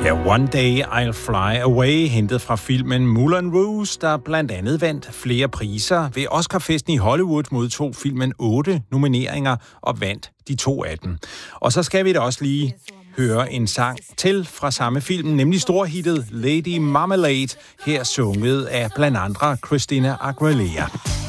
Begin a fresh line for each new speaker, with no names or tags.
Ja, One Day I'll Fly Away, hentet fra filmen Moulin Rouge, der blandt andet vandt flere priser. Ved Oscarfesten i Hollywood modtog filmen 8 nomineringer og vandt de 2 af dem. Og så skal vi da også lige høre en sang til fra samme film, nemlig storhittet Lady Marmalade, her sunget af blandt andre Christina Aguilera.